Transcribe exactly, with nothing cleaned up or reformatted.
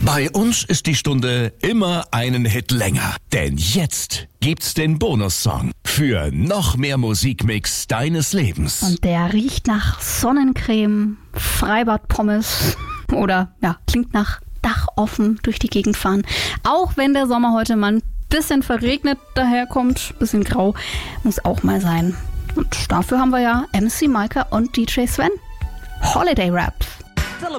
Bei uns ist die Stunde immer einen Hit länger. Denn jetzt gibt's den Bonussong für noch mehr Musikmix deines Lebens. Und der riecht nach Sonnencreme, Freibadpommes oder ja, klingt nach Dach offen durch die Gegend fahren. Auch wenn der Sommer heute mal ein bisschen verregnet daherkommt, bisschen grau, muss auch mal sein. Und dafür haben wir ja M C Maika und D J Sven. Holiday Rap.